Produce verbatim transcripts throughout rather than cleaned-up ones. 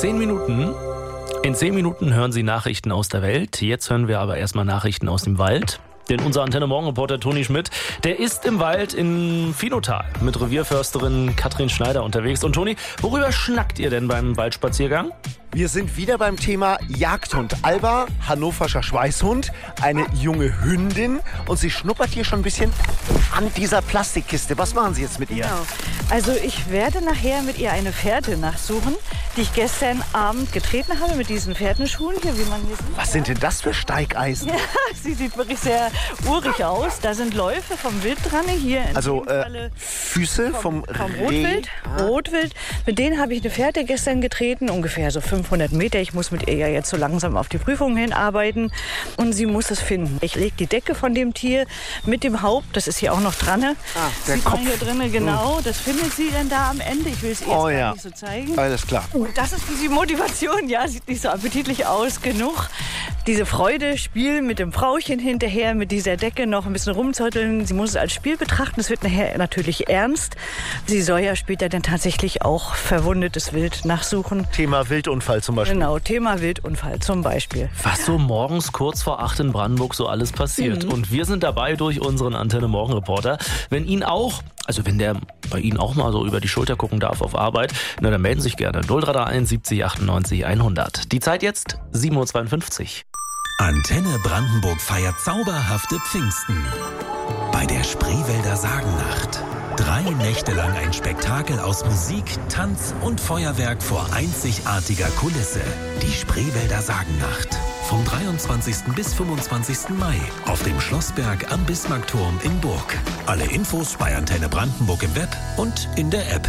Zehn Minuten. In zehn Minuten hören Sie Nachrichten aus der Welt. Jetzt hören wir aber erstmal Nachrichten aus dem Wald. Denn unser Antenne-Morgen-Reporter Toni Schmidt, der ist im Wald in Vinotal mit Revierförsterin Katrin Schneider unterwegs. Und Toni, worüber schnackt ihr denn beim Waldspaziergang? Wir sind wieder beim Thema Jagdhund. Alba, hannoverscher Schweißhund, eine junge Hündin. Und sie schnuppert hier schon ein bisschen an dieser Plastikkiste. Was machen Sie jetzt mit ihr? Genau. Also ich werde nachher mit ihr eine Fährte nachsuchen, die ich gestern Abend getreten habe mit diesen Pferdenschuhen hier, wie man hier sieht. Was sind denn das für Steigeisen? Ja, sie sieht wirklich sehr urig aus. Da sind Läufe vom Wild dran hier. In Also dem äh, Falle Füße vom, vom, vom Reh. Rotwild. Rotwild. Mit denen habe ich eine Fährte gestern getreten, ungefähr so fünfhundert Meter. Ich muss mit ihr ja jetzt so langsam auf die Prüfung hinarbeiten und sie muss es finden. Ich lege die Decke von dem Tier mit dem Haupt, das ist hier auch noch dran. Ah, der Sieht Kopf. man hier drinnen, genau. Das findet sie dann da am Ende. Ich will es ihr jetzt Oh gar ja. nicht so zeigen. Alles klar. Und das ist die Motivation, ja, sieht nicht so appetitlich aus, genug. Diese Freude, Spiel mit dem Frauchen hinterher, mit dieser Decke noch ein bisschen rumzotteln. Sie muss es als Spiel betrachten, es wird nachher natürlich ernst. Sie soll ja später dann tatsächlich auch verwundetes Wild nachsuchen. Thema Wildunfall zum Beispiel. Genau, Thema Wildunfall zum Beispiel. Was so morgens kurz vor acht in Brandenburg so alles passiert. Mhm. Und wir sind dabei durch unseren Antenne-Morgen-Reporter. Wenn Ihnen auch, also wenn der bei Ihnen auch mal so über die Schulter gucken darf auf Arbeit, na dann melden Sie sich gerne. null drei drei eins siebzig achtundneunzig hundert. Die Zeit jetzt sieben Uhr zweiundfünfzig. Antenne Brandenburg feiert zauberhafte Pfingsten. Bei der Spreewälder Sagennacht. Drei Nächte lang ein Spektakel aus Musik, Tanz und Feuerwerk vor einzigartiger Kulisse. Die Spreewälder Sagennacht. Vom dreiundzwanzigsten bis fünfundzwanzigsten Mai auf dem Schlossberg am Bismarckturm in Burg. Alle Infos bei Antenne Brandenburg im Web und in der App.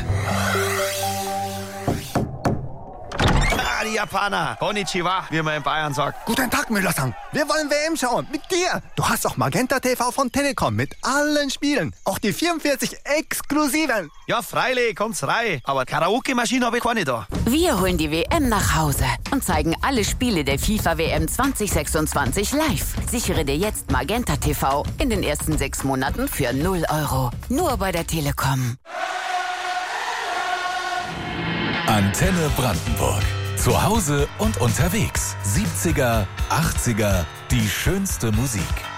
Ah, die Japaner. Konnichiwa, wie man in Bayern sagt. Guten Tag, Müller-san. Wir wollen W M schauen. Mit dir. Du hast auch Magenta T V von Telekom mit allen Spielen. Auch die vierundvierzig exklusiven. Ja, freilich, kommt's rein. Aber Karaoke-Maschine habe ich keine da. Wir holen die W M nach Hause und zeigen alle Spiele der FIFA W M zwanzig sechsundzwanzig live. Sichere dir jetzt Magenta T V in den ersten sechs Monaten für null Euro. Nur bei der Telekom. Antenne Brandenburg. Zu Hause und unterwegs. siebziger, achtziger, die schönste Musik.